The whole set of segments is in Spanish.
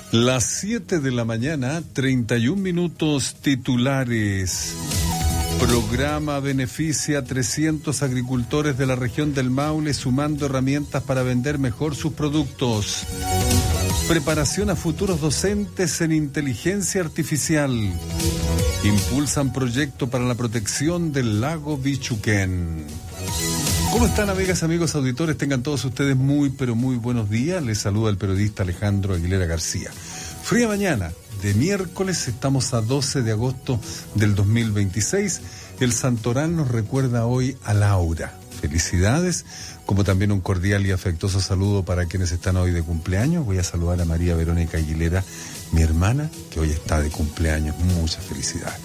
Las 7 de la mañana, 31 minutos, titulares. Programa beneficia a 300 agricultores de la región del Maule, sumando herramientas para vender mejor sus productos. Preparación a futuros docentes en inteligencia artificial. Impulsan proyecto para la protección del lago Bichuquén. ¿Cómo están, amigas, amigos, auditores? Tengan todos ustedes muy, pero muy buenos días. Les saluda el periodista Alejandro Aguilera García. Fría mañana de miércoles, estamos a 12 de agosto del 2026. El Santoral nos recuerda hoy a Laura. Felicidades, como también un cordial y afectuoso saludo para quienes están hoy de cumpleaños. Voy a saludar a María Verónica Aguilera, mi hermana, que hoy está de cumpleaños. Muchas felicidades.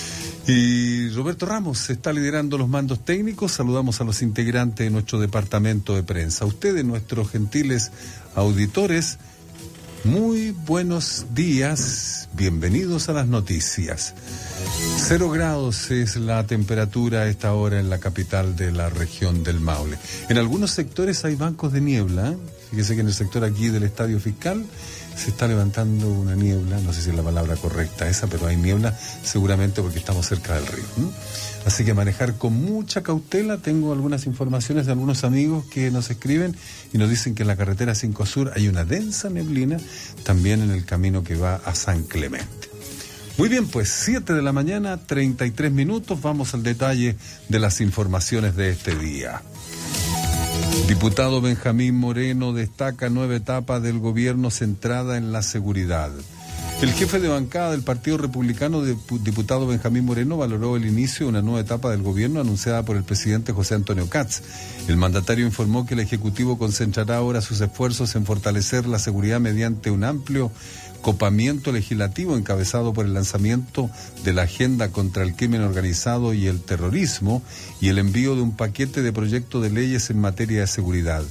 Y Roberto Ramos está liderando los mandos técnicos. Saludamos a los integrantes de nuestro departamento de prensa. A ustedes, nuestros gentiles auditores, muy buenos días, bienvenidos a las noticias. 0 grados es la temperatura a esta hora en la capital de la región del Maule. En algunos sectores hay bancos de niebla. Fíjese que en el sector aquí del Estadio Fiscal se está levantando una niebla, no sé si es la palabra correcta esa, pero hay niebla seguramente porque estamos cerca del río. Así que manejar con mucha cautela. Tengo algunas informaciones de algunos amigos que nos escriben y nos dicen que en la carretera 5 Sur hay una densa neblina, también en el camino que va a San Clemente. Muy bien, pues 7 de la mañana, 33 minutos, vamos al detalle de las informaciones de este día. Diputado Benjamín Moreno destaca nueva etapa del gobierno centrada en la seguridad. El jefe de bancada del Partido Republicano, diputado Benjamín Moreno, valoró el inicio de una nueva etapa del gobierno anunciada por el presidente José Antonio Kats. El mandatario informó que el Ejecutivo concentrará ahora sus esfuerzos en fortalecer la seguridad mediante un amplio copamiento legislativo encabezado por el lanzamiento de la Agenda contra el Crimen Organizado y el Terrorismo y el envío de un paquete de proyectos de leyes en materia de seguridad.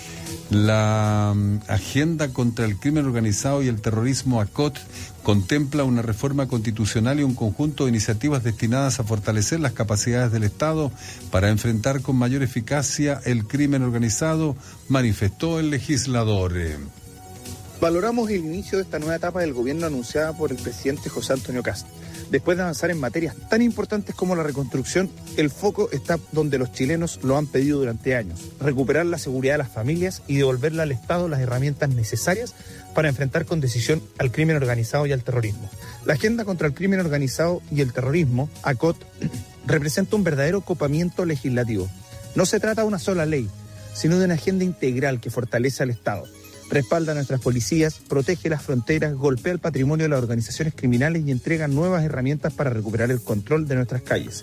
La Agenda contra el Crimen Organizado y el Terrorismo, ACOT, contempla una reforma constitucional y un conjunto de iniciativas destinadas a fortalecer las capacidades del Estado para enfrentar con mayor eficacia el crimen organizado, manifestó el legislador. Valoramos el inicio de esta nueva etapa del gobierno anunciada por el presidente José Antonio Kast. Después de avanzar en materias tan importantes como la reconstrucción, el foco está donde los chilenos lo han pedido durante años: recuperar la seguridad de las familias y devolverle al Estado las herramientas necesarias para enfrentar con decisión al crimen organizado y al terrorismo. La Agenda contra el Crimen Organizado y el Terrorismo, ACOT, representa un verdadero copamiento legislativo. No se trata de una sola ley, sino de una agenda integral que fortalece al Estado, respalda a nuestras policías, protege las fronteras, golpea el patrimonio de las organizaciones criminales y entrega nuevas herramientas para recuperar el control de nuestras calles.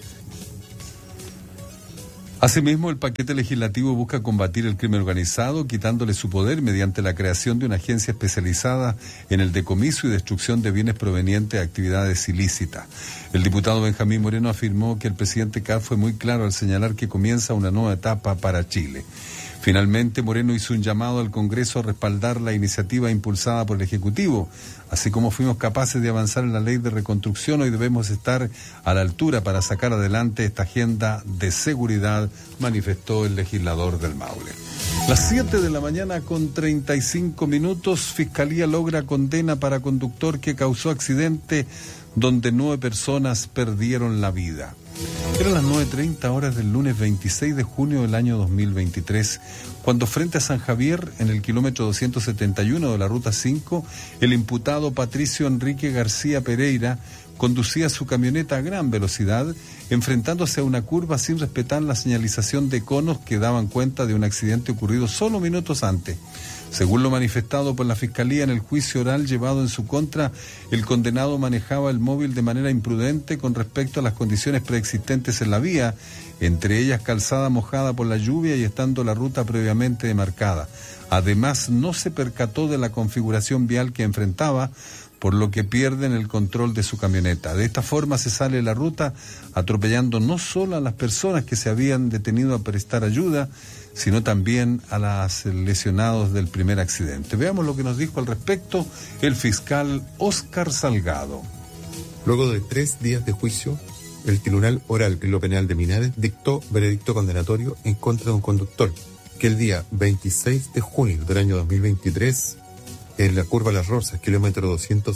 Asimismo, el paquete legislativo busca combatir el crimen organizado, quitándole su poder mediante la creación de una agencia especializada en el decomiso y destrucción de bienes provenientes de actividades ilícitas. El diputado Benjamín Moreno afirmó que el presidente Kast fue muy claro al señalar que comienza una nueva etapa para Chile. Finalmente, Moreno hizo un llamado al Congreso a respaldar la iniciativa impulsada por el Ejecutivo. Así como fuimos capaces de avanzar en la ley de reconstrucción, hoy debemos estar a la altura para sacar adelante esta agenda de seguridad, manifestó el legislador del Maule. Las 7 de la mañana con 35 minutos, Fiscalía logra condena para conductor que causó accidente donde 9 personas perdieron la vida. Eran las 9:30 horas del lunes 26 de junio del año 2023, cuando frente a San Javier, en el kilómetro 271 de la Ruta 5, el imputado Patricio Enrique García Pereira conducía su camioneta a gran velocidad, enfrentándose a una curva sin respetar la señalización de conos que daban cuenta de un accidente ocurrido solo minutos antes. Según lo manifestado por la Fiscalía en el juicio oral llevado en su contra, el condenado manejaba el móvil de manera imprudente con respecto a las condiciones preexistentes en la vía, entre ellas calzada mojada por la lluvia y estando la ruta previamente demarcada. Además, no se percató de la configuración vial que enfrentaba, por lo que pierden el control de su camioneta. De esta forma se sale de la ruta, atropellando no solo a las personas que se habían detenido a prestar ayuda, sino también a los lesionados del primer accidente. Veamos lo que nos dijo al respecto el fiscal Óscar Salgado. Luego de 3 días de juicio, el Tribunal Oral en lo Penal de Minares dictó veredicto condenatorio en contra de un conductor que el día 26 de junio del año 2023 en la curva Las Rosas, kilómetro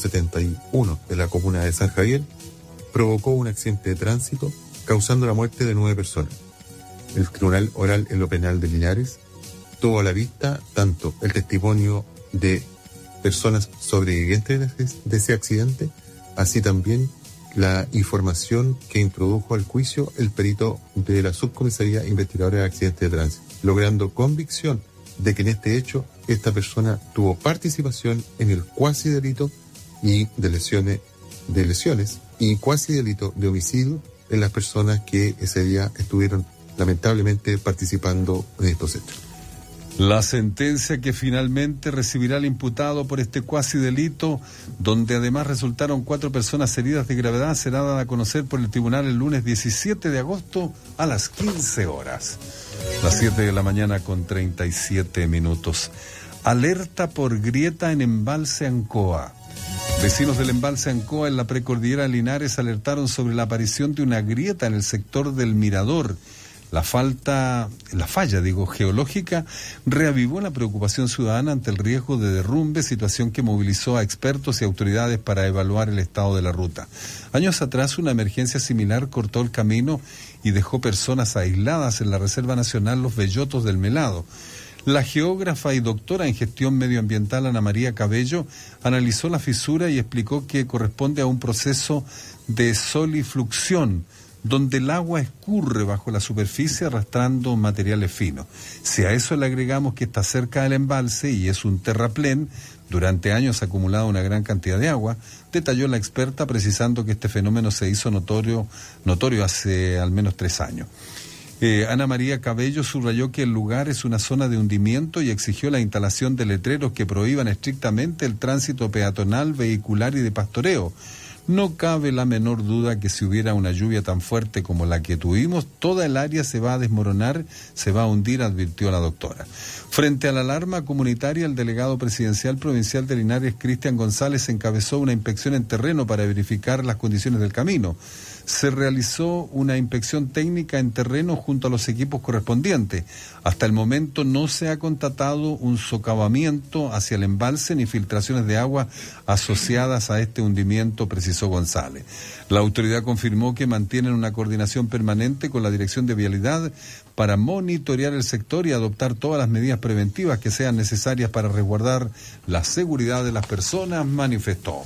271 de la comuna de San Javier, provocó un accidente de tránsito causando la muerte de 9 personas. El Tribunal Oral en lo Penal de Linares tuvo a la vista tanto el testimonio de personas sobrevivientes de ese accidente, así también la información que introdujo al juicio el perito de la Subcomisaría Investigadora de Accidentes de Tránsito, logrando convicción de que en este hecho esta persona tuvo participación en el cuasi delito y de lesiones y cuasi delito de homicidio en las personas que ese día estuvieron lamentablemente participando en estos hechos. La sentencia que finalmente recibirá el imputado por este cuasi delito, donde además resultaron 4 personas heridas de gravedad, será dada a conocer por el tribunal el lunes 17 de agosto a las 15 horas. Las 7 de la mañana con 37 minutos. Alerta por grieta en embalse Ancoa. Vecinos del embalse Ancoa en la precordillera de Linares alertaron sobre la aparición de una grieta en el sector del Mirador. La falla geológica reavivó la preocupación ciudadana ante el riesgo de derrumbe, situación que movilizó a expertos y autoridades para evaluar el estado de la ruta. Años atrás, una emergencia similar cortó el camino y dejó personas aisladas en la Reserva Nacional Los Bellotos del Melado. La geógrafa y doctora en gestión medioambiental Ana María Cabello analizó la fisura y explicó que corresponde a un proceso de solifluxión, donde el agua escurre bajo la superficie arrastrando materiales finos. Si a eso le agregamos que está cerca del embalse y es un terraplén, durante años ha acumulado una gran cantidad de agua, detalló la experta precisando que este fenómeno se hizo notorio hace al menos 3 años. Ana María Cabello subrayó que el lugar es una zona de hundimiento y exigió la instalación de letreros que prohíban estrictamente el tránsito peatonal, vehicular y de pastoreo. No cabe la menor duda que si hubiera una lluvia tan fuerte como la que tuvimos, toda el área se va a desmoronar, se va a hundir, advirtió la doctora. Frente a la alarma comunitaria, el delegado presidencial provincial de Linares, Cristian González, encabezó una inspección en terreno para verificar las condiciones del camino. Se realizó una inspección técnica en terreno junto a los equipos correspondientes. Hasta el momento no se ha constatado un socavamiento hacia el embalse ni filtraciones de agua asociadas a este hundimiento, precisó González. La autoridad confirmó que mantienen una coordinación permanente con la Dirección de Vialidad para monitorear el sector y adoptar todas las medidas preventivas que sean necesarias para resguardar la seguridad de las personas, manifestó.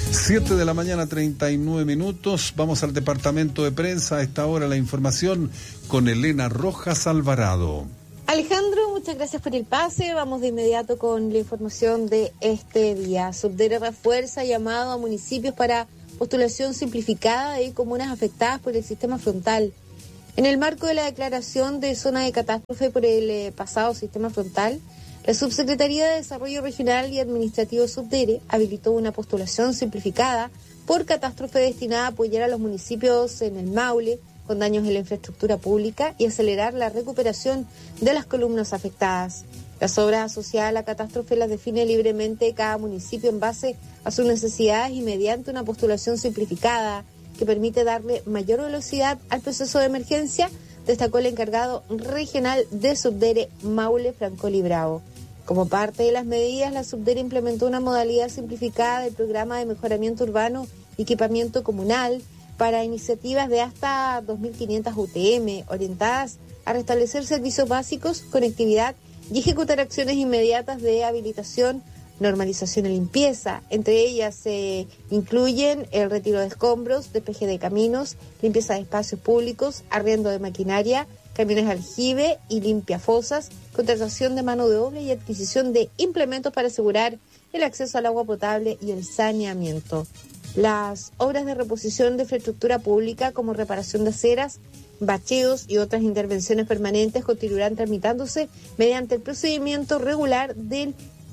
7 de la mañana, 39 minutos. Vamos al departamento de prensa. A esta hora la información con Elena Rojas Alvarado. Alejandro, muchas gracias por el pase. Vamos de inmediato con la información de este día. Subdere refuerza llamado a municipios para postulación simplificada de comunas afectadas por el sistema frontal. En el marco de la declaración de zona de catástrofe por el pasado sistema frontal, la Subsecretaría de Desarrollo Regional y Administrativo Subdere habilitó una postulación simplificada por catástrofe destinada a apoyar a los municipios en el Maule con daños en la infraestructura pública y acelerar la recuperación de las columnas afectadas. Las obras asociadas a la catástrofe las define libremente cada municipio en base a sus necesidades y mediante una postulación simplificada que permite darle mayor velocidad al proceso de emergencia, destacó el encargado regional de Subdere, Maule Francoli Bravo. Como parte de las medidas, la Subdere implementó una modalidad simplificada del programa de mejoramiento urbano y equipamiento comunal para iniciativas de hasta 2.500 UTM, orientadas a restablecer servicios básicos, conectividad y ejecutar acciones inmediatas de habilitación, normalización y limpieza. Entre ellas se incluyen el retiro de escombros, despeje de caminos, limpieza de espacios públicos, arriendo de maquinaria, camiones aljibe y limpia fosas, contratación de mano de obra y adquisición de implementos para asegurar el acceso al agua potable y el saneamiento. Las obras de reposición de infraestructura pública como reparación de aceras, bacheos y otras intervenciones permanentes continuarán tramitándose mediante el procedimiento regular del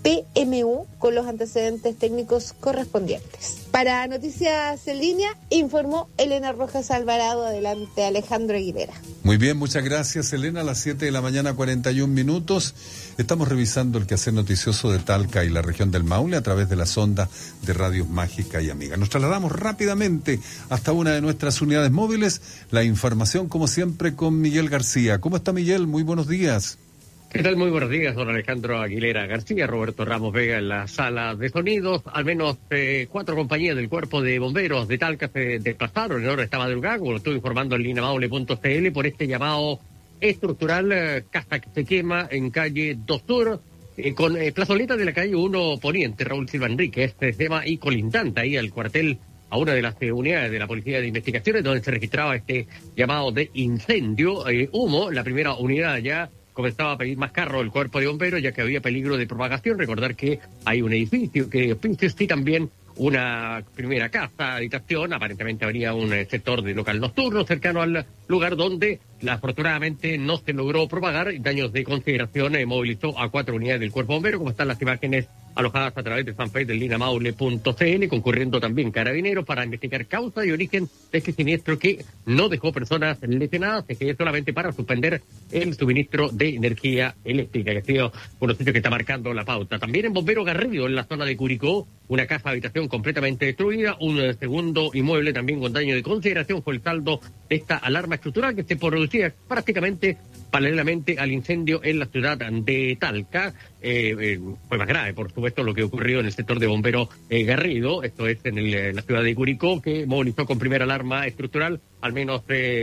PMU con los antecedentes técnicos correspondientes. Para Noticias en Línea, informó Elena Rojas Alvarado. Adelante, Alejandro Aguilera. Muy bien, muchas gracias, Elena. A las 7 de la mañana, 41 minutos. Estamos revisando el quehacer noticioso de Talca y la región del Maule a través de las ondas de Radios Mágica y Amiga. Nos trasladamos rápidamente hasta una de nuestras unidades móviles. La información, como siempre, con Miguel García. ¿Cómo está, Miguel? Muy buenos días. ¿Qué tal? Muy buenos días, don Alejandro Aguilera García, Roberto Ramos Vega en la sala de sonidos. Al menos 4 compañías del Cuerpo de Bomberos de Talca se desplazaron en hora esta madrugada, como lo estuve informando en linamaule.cl, por este llamado estructural Casa que se quema en calle 2 Sur, con plazoleta de la calle 1 Poniente, Raúl Silva Enrique, este tema y colindante ahí al cuartel, a una de las unidades de la Policía de Investigaciones, donde se registraba este llamado de incendio, humo. La primera unidad ya comenzaba a pedir más carro el Cuerpo de Bomberos, ya que había peligro de propagación. Recordar que hay un edificio que y también una primera casa, habitación. Aparentemente habría un sector de local nocturno cercano al lugar donde afortunadamente no se logró propagar. Daños de consideración, movilizó a 4 unidades del Cuerpo de Bomberos, como están las imágenes alojadas a través de fanpage del linamaule.cl, concurriendo también Carabineros para investigar causa y origen de este siniestro que no dejó personas lesionadas, que es solamente para suspender el suministro de energía eléctrica, que ha sido un sitio que está marcando la pauta. También en Bombero Garrido, en la zona de Curicó, una casa habitación completamente destruida, un segundo inmueble también con daño de consideración. Fue el saldo de esta alarma estructural que se producía prácticamente paralelamente al incendio en la ciudad de Talca. Fue más grave, por supuesto, lo que ocurrió en el sector de Bombero Garrido, esto es en la ciudad de Curicó, que movilizó con primera alarma estructural al menos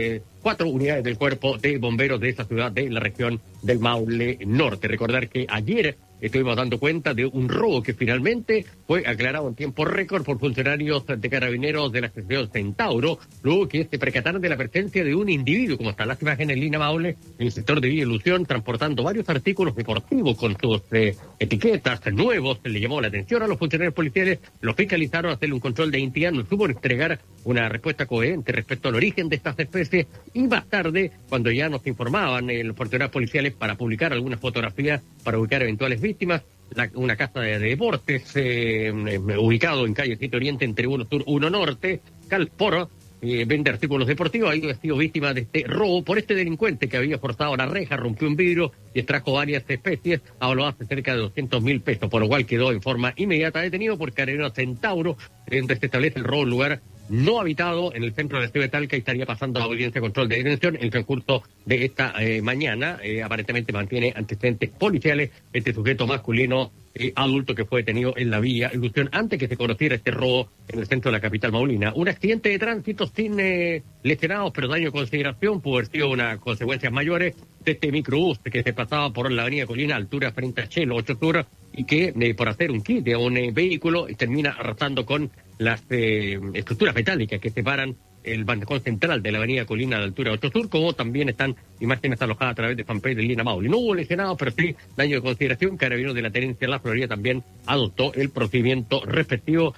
4 unidades del Cuerpo de Bomberos de esa ciudad de la región del Maule Norte. Recordar que ayer estuvimos dando cuenta de un robo que finalmente fue aclarado en tiempo récord por funcionarios de Carabineros de la estación Centauro, luego que se percataron de la presencia de un individuo, como están las imágenes en Lina Maule, en el sector de Villa Ilusión, transportando varios artículos deportivos con sus etiquetas nuevos. Le llamó la atención a los funcionarios policiales, los fiscalizaron, hacerle un control de identidad, no supo entregar una respuesta coherente respecto al origen de estas especies, y más tarde, cuando ya nos informaban los funcionarios policiales para publicar algunas fotografías para ubicar eventuales víctimas, una casa de deportes ubicado en calle 7 Oriente entre 1 Sur 1 Norte, Calporo, vende artículos deportivos, ha sido víctima de este robo por este delincuente que había forzado la reja, rompió un vidrio y extrajo varias especies, ahora hace cerca de 200.000 pesos, por lo cual quedó en forma inmediata detenido por Carabineros Centauro, donde se establece el robo en lugar no habitado en el centro de la ciudad de Talca, y estaría pasando a audiencia de control de detención en el transcurso de esta mañana. Aparentemente mantiene antecedentes policiales este sujeto masculino adulto que fue detenido en la Villa Ilusión antes que se conociera este robo en el centro de la capital maulina. Un accidente de tránsito sin lesionados, pero daño de consideración, pudo haber sido unas consecuencias mayores de este microbús que se pasaba por la avenida Colina, altura frente a Chelo 8 Sur, y que por hacer un quite a un vehículo termina arrasando con las estructuras metálicas que separan el bandejón central de la avenida Colina de altura 8 Sur, como también están imágenes alojadas a través de fanpage de Lina Maule. No hubo lesionados, pero sí daño de consideración. Carabineros de la Tenencia de la Florida también adoptó el procedimiento respectivo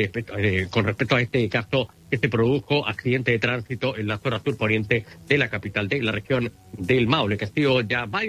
con respecto a este caso que se produjo, accidente de tránsito en la zona sur poniente de la capital de la región del Maule, que ha sido ya varios